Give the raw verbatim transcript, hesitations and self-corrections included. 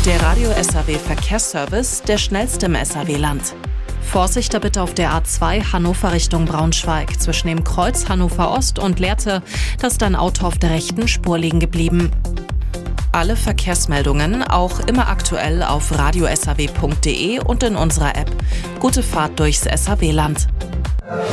Der Radio S A W Verkehrsservice, der schnellste im S A W-Land. Vorsicht da bitte auf der A zwei Hannover Richtung Braunschweig. Zwischen dem Kreuz Hannover Ost und Lehrte, da ist ein Auto auf der rechten Spur liegen geblieben. Alle Verkehrsmeldungen auch immer aktuell auf radio s a w punkt d e und in unserer App. Gute Fahrt durchs S A W-Land.